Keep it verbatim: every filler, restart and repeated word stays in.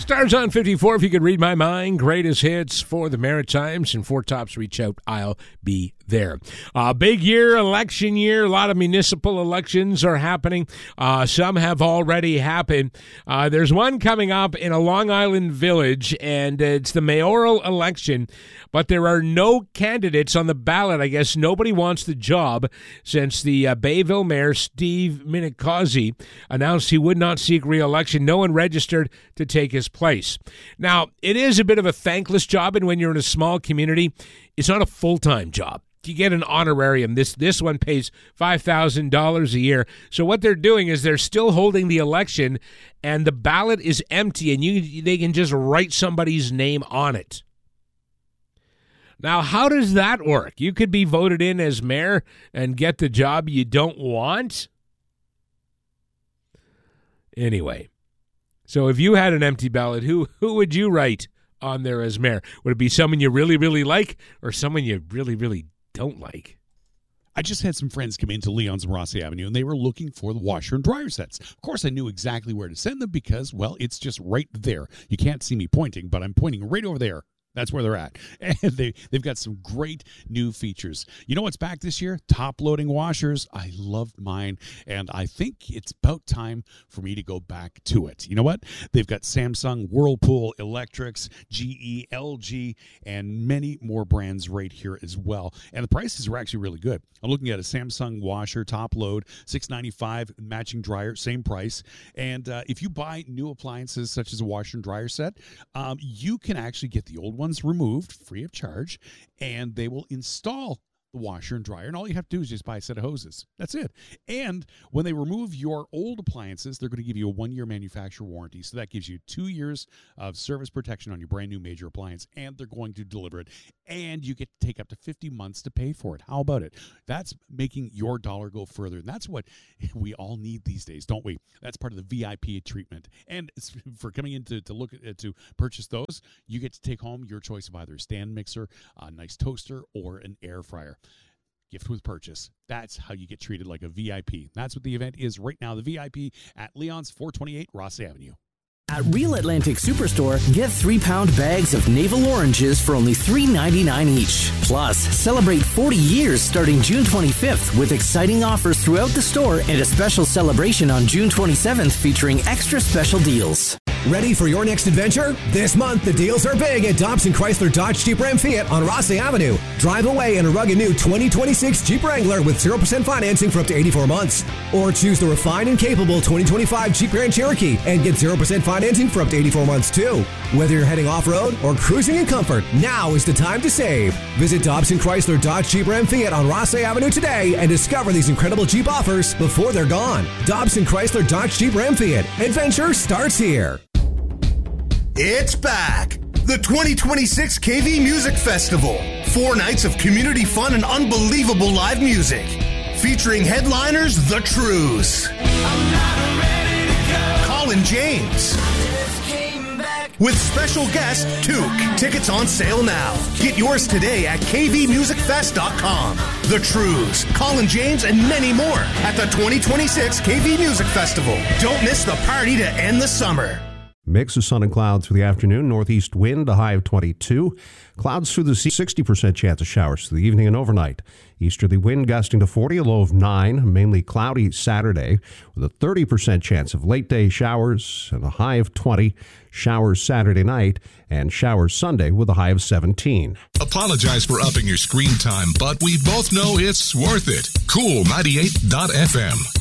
Stars on fifty-four, if you could read my mind. Greatest hits for the Maritimes, and Four Tops, reach out. I'll be there. Uh, big year, election year. A lot of municipal elections are happening. Uh, some have already happened. Uh, there's one coming up in a Long Island village, and it's the mayoral election, but there are no candidates on the ballot. I guess nobody wants the job since the uh, Bayville mayor, Steve Minicozzi, announced he would not seek re-election. No one registered to take his place. Now, it is a bit of a thankless job, and when you're in a small community, it's not a full-time job. You get an honorarium. This this one pays five thousand dollars a year. So what they're doing is they're still holding the election, and the ballot is empty, and you they can just write somebody's name on it. Now, how does that work? You could be voted in as mayor and get the job you don't want? Anyway, so if you had an empty ballot, who who would you write on there as mayor? Would it be someone you really, really like, or someone you really, really don't like? I just had some friends come into Leon's and Rossi Avenue, and they were looking for the washer and dryer sets. Of course, I knew exactly where to send them because, well, it's just right there. You can't see me pointing, but I'm pointing right over there. That's where they're at. And they, they've got some great new features. You know what's back this year? Top-loading washers. I loved mine, and I think it's about time for me to go back to it. You know what? They've got Samsung, Whirlpool, Electrics, G E, L G, and many more brands right here as well. And the prices are actually really good. I'm looking at a Samsung washer, top-load, six dollars and ninety-five cents, matching dryer, same price. And uh, if you buy new appliances such as a washer and dryer set, um, you can actually get the old ones removed free of charge, and they will install the washer and dryer, and all you have to do is just buy a set of hoses. That's it. And when they remove your old appliances, they're going to give you a one-year manufacturer warranty, so that gives you two years of service protection on your brand new major appliance, and they're going to deliver it, and you get to take up to fifty months to pay for it. How about it? That's making your dollar go further, and that's what we all need these days, don't we? That's part of the V I P treatment. And for coming in to, to look at to purchase those, you get to take home your choice of either a stand mixer, a nice toaster, or an air fryer. Gift with purchase. That's how you get treated like a V I P. That's what the event is right now. The V I P at Leon's, four twenty-eight Ross Avenue. At Real Atlantic Superstore, get three-pound bags of navel oranges for only three ninety-nine each. Plus, celebrate forty years starting June twenty-fifth with exciting offers throughout the store and a special celebration on June twenty-seventh featuring extra special deals. Ready for your next adventure? This month, the deals are big at Dobson Chrysler Dodge Jeep Ram Fiat on Rossi Avenue. Drive away in a rugged new twenty twenty-six Jeep Wrangler with zero percent financing for up to eighty-four months. Or choose the refined and capable twenty twenty-five Jeep Grand Cherokee and get zero percent financing for up to eighty-four months too. Whether you're heading off-road or cruising in comfort, now is the time to save. Visit Dobson Chrysler Dodge Jeep Ram Fiat on Rossi Avenue today and discover these incredible Jeep offers before they're gone. Dobson Chrysler Dodge Jeep Ram Fiat. Adventure starts here. It's back! The twenty twenty-six K V Music Festival. Four nights of community fun and unbelievable live music. Featuring headliners The Trews, Colin James, with special guest Took. Tickets on sale now. Get yours today at k v music fest dot com. The Trews, Colin James, and many more at the twenty twenty-six K V Music Festival. Don't miss the party to end the summer. Mix of sun and clouds for the afternoon. Northeast wind, a high of twenty-two. Clouds through the sea, sixty percent chance of showers through the evening and overnight. Easterly wind gusting to forty, a low of nine. Mainly cloudy Saturday with a thirty percent chance of late day showers and a high of twenty. Showers Saturday night and showers Sunday with a high of seventeen. Apologize for upping your screen time, but we both know it's worth it. Cool ninety-eight dot f m.